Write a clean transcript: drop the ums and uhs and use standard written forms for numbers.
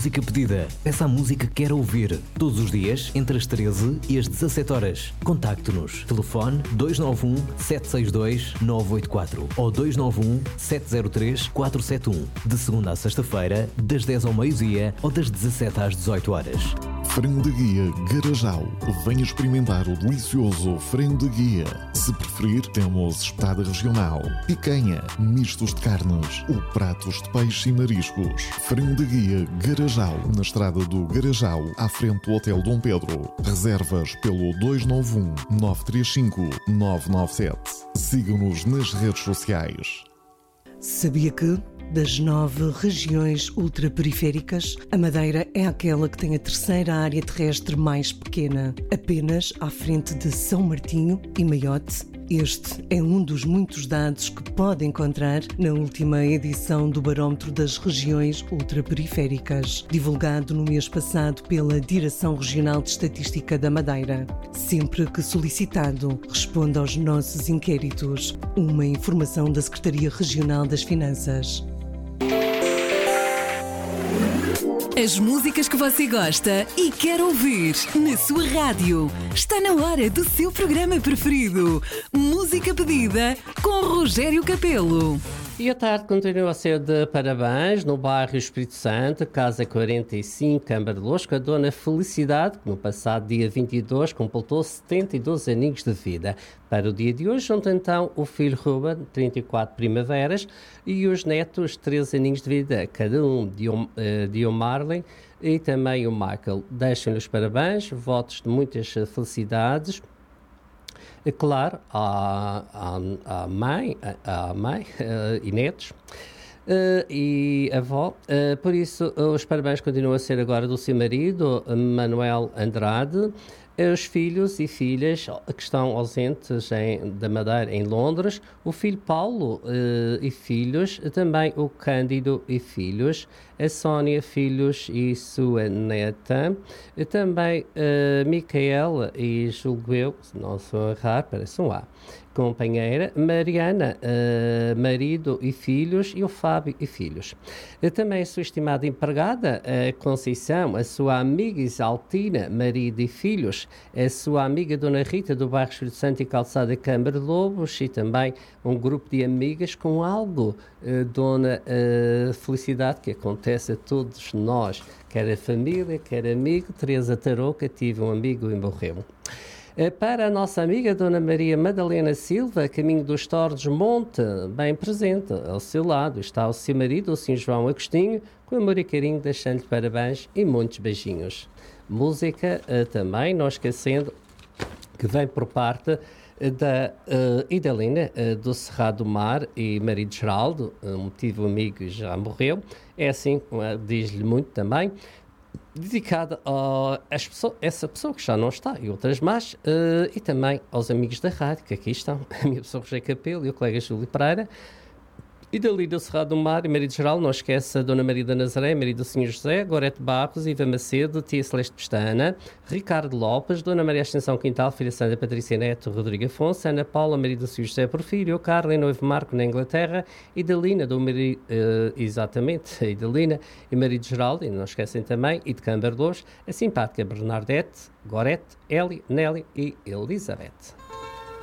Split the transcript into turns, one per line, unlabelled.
música pedida. Peça a música que quer ouvir. Todos os dias, entre as 13 e as 17 horas. Contacte-nos. Telefone 291 762 984 ou 291 703 471. De segunda a sexta-feira, das 10 ao meio-dia ou das 17 às 18 horas.
Frango de Guia Garajal. Venha experimentar o delicioso frango de guia. Se preferir, temos espetada regional, picanha, mistos de carnes ou pratos de peixe e mariscos. Frango de Guia Garajal, na estrada do Garajal, à frente do Hotel Dom Pedro. Reservas pelo 291 935 997. Siga-nos nas redes sociais.
Sabia que, das 9 regiões ultraperiféricas, a Madeira é aquela que tem a terceira área terrestre mais pequena, apenas à frente de São Martinho e Maiote? Este é um dos muitos dados que pode encontrar na última edição do Barómetro das Regiões Ultraperiféricas, divulgado no mês passado pela Direção Regional de Estatística da Madeira. Sempre que solicitado, responda aos nossos inquéritos. Uma informação da Secretaria Regional das Finanças.
As músicas que você gosta e quer ouvir na sua rádio. Está na hora do seu programa preferido. Música pedida com Rogério Capelo.
E a tarde continua a ser de parabéns no bairro Espírito Santo, Casa 45, Câmara de Louros, com a Dona Felicidade, que no passado dia 22 completou 72 aninhos de vida. Para o dia de hoje, junto então o filho Ruben, 34 primaveras, e os netos, 13 aninhos de vida, cada um, de Marley e também o Michael. Deixem-lhe os parabéns, votos de muitas felicidades. Claro, à mãe e netos e avó. Por isso, os parabéns continuam a ser agora do seu marido, Manuel Andrade, os filhos e filhas que estão ausentes da Madeira em Londres, o filho Paulo e filhos, também o Cândido e filhos, a Sónia, filhos e sua neta, também Micaela e julgo eu, se não sou errar, parece um A, companheira, Mariana, marido e filhos, e o Fábio e filhos. Também a sua estimada empregada, a Conceição, a sua amiga Isaltina, marido e filhos, a sua amiga Dona Rita, do bairro Espírito Santo e Calçada Câmara de Lobos, e também um grupo de amigas com algo, Dona Felicidade, que acontece a todos nós, quer a família, quer amigo. Teresa Tarouca, tive um amigo e morreu. Para a nossa amiga Dona Maria Madalena Silva, caminho dos Torres Monte, bem presente, ao seu lado está o seu marido, o Sr. João Agostinho, com amor e carinho, deixando-lhe parabéns e muitos beijinhos. Música também, não esquecendo, que vem por parte da Idalina, do Cerrado do Mar, e marido Geraldo, um motivo amigo e já morreu, é assim, diz-lhe muito também, dedicada a essa pessoa que já não está e outras mais, e também aos amigos da rádio, que aqui estão, a minha pessoa Rogério Capelo e o colega Júlio Pereira, e dali do Cerrado do Mar e marido geral, não esquece a Dona Maria da Nazaré, marido do Sr. José, Gorete Barros, Iva Macedo, Tia Celeste Pestana, Ricardo Lopes, Dona Maria Ascensão Quintal, filha Sandra Patrícia Neto, Rodrigo Afonso, Ana Paula, marido do Sr. José Porfírio, Carla e noivo Marco na Inglaterra, Idalina, do marido, exatamente, Idalina e marido Geraldo, e não esquecem também, e de Câmara de Louros, a simpática Bernadette, Gorete, Eli, Nelly e Elizabeth.